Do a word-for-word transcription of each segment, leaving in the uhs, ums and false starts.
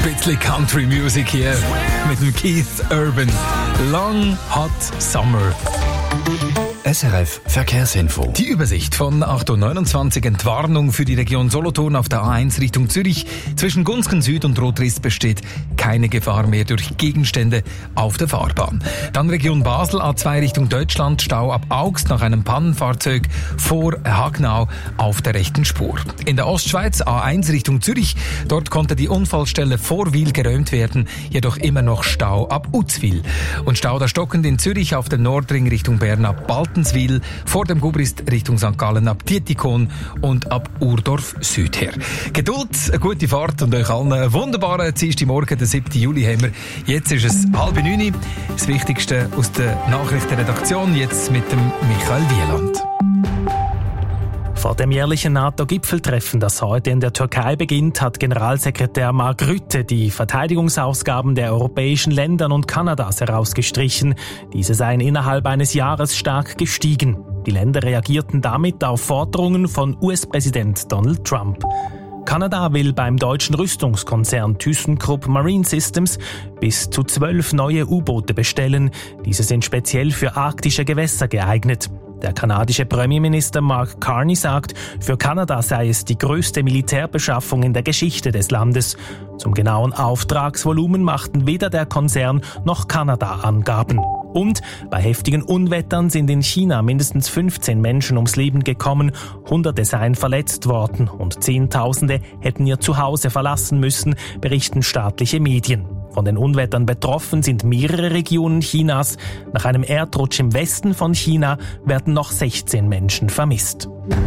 Ein bisschen Country Music hier mit dem Keith Urban. Long Hot Summer. S R F Verkehrsinfo. Die Übersicht von acht Uhr neunundzwanzig. Entwarnung für die Region Solothurn auf der A eins Richtung Zürich. Zwischen Gunzgen Süd und Rotriss besteht keine Gefahr mehr durch Gegenstände auf der Fahrbahn. Dann Region Basel, A zwei Richtung Deutschland, Stau ab Augst nach einem Pannenfahrzeug vor Hagnau auf der rechten Spur. In der Ostschweiz, A eins Richtung Zürich, dort konnte die Unfallstelle vor Wil geräumt werden, jedoch immer noch Stau ab Uzwil. Und Stau der stockend in Zürich auf dem Nordring Richtung Bern ab Baltenswil, vor dem Gubrist Richtung Sankt Gallen ab Tietikon und ab Urdorf Süd her. Geduld, eine gute Fahrt und euch allen einen wunderbaren Dienstagmorgen, den siebten Juli haben wir. Jetzt ist es halb neun. Das Wichtigste aus der Nachrichtenredaktion, jetzt mit dem Michael Wieland. Vor dem jährlichen NATO-Gipfeltreffen, das heute in der Türkei beginnt, hat Generalsekretär Mark Rutte die Verteidigungsausgaben der europäischen Länder und Kanadas herausgestrichen. Diese seien innerhalb eines Jahres stark gestiegen. Die Länder reagierten damit auf Forderungen von U S-Präsident Donald Trump. Kanada will beim deutschen Rüstungskonzern ThyssenKrupp Marine Systems bis zu zwölf neue U-Boote bestellen. Diese sind speziell für arktische Gewässer geeignet. Der kanadische Premierminister Mark Carney sagt, für Kanada sei es die größte Militärbeschaffung in der Geschichte des Landes. Zum genauen Auftragsvolumen machten weder der Konzern noch Kanada Angaben. Und bei heftigen Unwettern sind in China mindestens fünfzehn Menschen ums Leben gekommen, Hunderte seien verletzt worden und Zehntausende hätten ihr Zuhause verlassen müssen, berichten staatliche Medien. Von den Unwettern betroffen sind mehrere Regionen Chinas. Nach einem Erdrutsch im Westen von China werden noch sechzehn Menschen vermisst.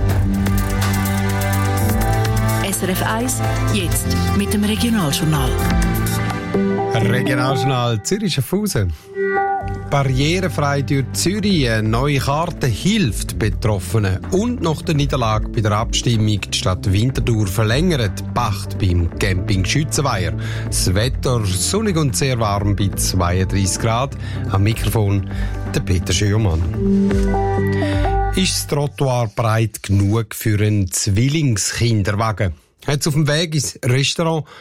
S R F eins, jetzt mit dem Regionaljournal. Regionaljournal Zürich-Schaffhausen. Barrierefrei durch Zürich, eine neue Karte hilft Betroffenen. Und nach der Niederlage bei der Abstimmung die Stadt Winterthur verlängert die Pacht beim Camping Schützenweiher. Das Wetter sonnig und sehr warm bei zweiunddreissig Grad. Am Mikrofon der Peter Schürmann. Ist das Trottoir breit genug für einen Zwillingskinderwagen? Jetzt auf dem Weg ins Restaurant